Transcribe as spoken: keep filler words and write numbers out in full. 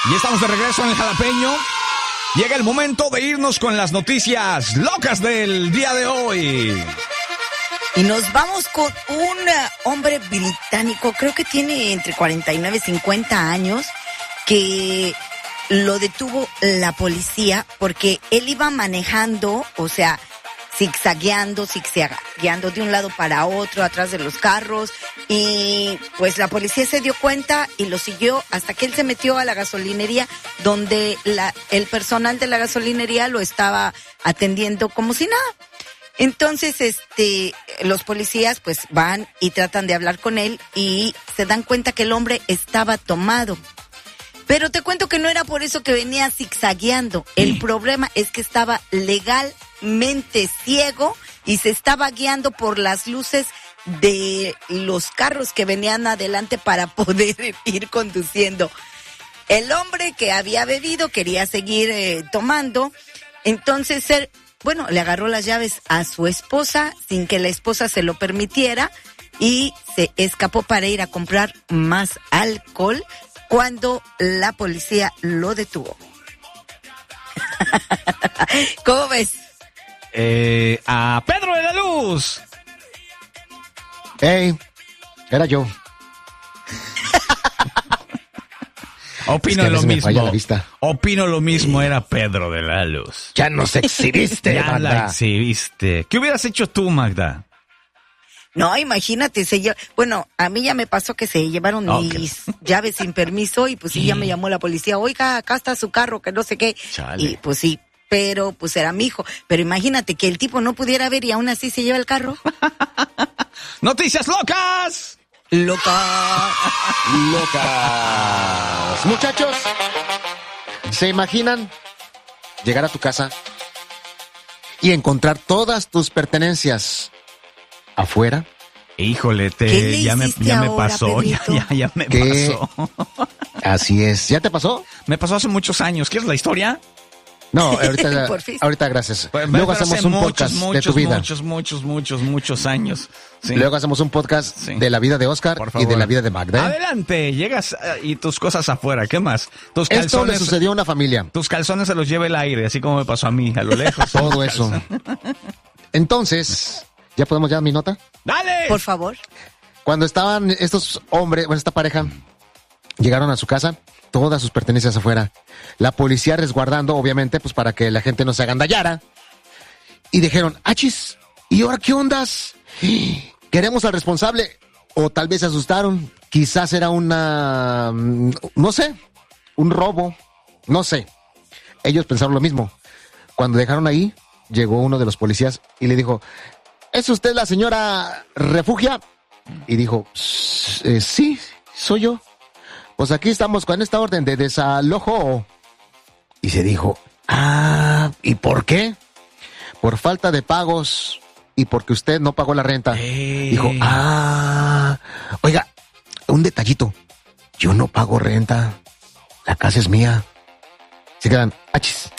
Y estamos de regreso en el Jalapeño. Llega el momento de irnos con las noticias locas del día de hoy. Y nos vamos con un hombre británico, creo que tiene entre cuarenta y nueve y cincuenta años, que lo detuvo la policía porque él iba manejando, o sea, zigzagueando, zigzagueando de un lado para otro, atrás de los carros, y pues la policía se dio cuenta y lo siguió hasta que él se metió a la gasolinería, donde la, el personal de la gasolinería lo estaba atendiendo como si nada. Entonces, este, los policías pues van y tratan de hablar con él y se dan cuenta que el hombre estaba tomado. Pero te cuento que no era por eso que venía zigzagueando. El sí. problema es que estaba legalmente ciego y se estaba guiando por las luces de los carros que venían adelante para poder ir conduciendo. El hombre que había bebido quería seguir eh, tomando, entonces él, bueno, le agarró las llaves a su esposa sin que la esposa se lo permitiera y se escapó para ir a comprar más alcohol cuando la policía lo detuvo. ¿Cómo ves? Eh, a Pedro de la Luz. Hey, era yo. Opino es que lo mismo. Opino lo mismo, sí. Era Pedro de la Luz. Ya nos exhibiste, Ya Magda. la exhibiste. ¿Qué hubieras hecho tú, Magda? No, imagínate, se lle- bueno, a mí ya me pasó que se llevaron Okay. mis llaves sin permiso y pues sí, ya me llamó la policía, oiga, acá está su carro, que no sé qué. Chale. Y pues sí, pero pues era mi hijo. Pero imagínate que el tipo no pudiera ver y aún así se lleva el carro. ¡Noticias locas! Loca. Locas. Muchachos, ¿se imaginan llegar a tu casa y encontrar todas tus pertenencias afuera? Híjole, ¿Qué te, le ya me, hiciste ya me ahora, pasó, ya, Pedrito? ya, ya me ¿Qué? pasó. Así es. ¿Ya te pasó? Me pasó hace muchos años. ¿Quieres la historia? No, ahorita, Por fin. ahorita gracias. Pues, Luego pero hacemos hace un muchos, podcast muchos, de tu vida. Muchos, muchos, muchos, muchos años. Sí. Luego hacemos un podcast Sí. de la vida de Oscar Por y favor. de la vida de Magda. Adelante, llegas eh, y tus cosas afuera. ¿Qué más? Tus Esto le calzones, sucedió a una familia. tus calzones se los lleva el aire, así como me pasó a mí, a lo lejos. Todo eso. Entonces, ¿ya podemos ya mi nota? ¡Dale! Por favor. Cuando estaban estos hombres, bueno, esta pareja, llegaron a su casa, todas sus pertenencias afuera. La policía resguardando, obviamente, pues para que la gente no se agandallara. Y dijeron, achis, ¿y ahora qué ondas? Queremos al responsable. O tal vez se asustaron. Quizás era una, no sé, un robo. No sé. Ellos pensaron lo mismo. Cuando dejaron ahí, llegó uno de los policías y le dijo, ¿es usted la señora Refugia? Y dijo, eh, sí, soy yo. Pues aquí estamos con esta orden de desalojo. Y se dijo, ah, ¿y por qué? Por falta de pagos y porque usted no pagó la renta. Hey. Dijo, ah, oiga, un detallito. Yo no pago renta. La casa es mía. Se quedan, achis.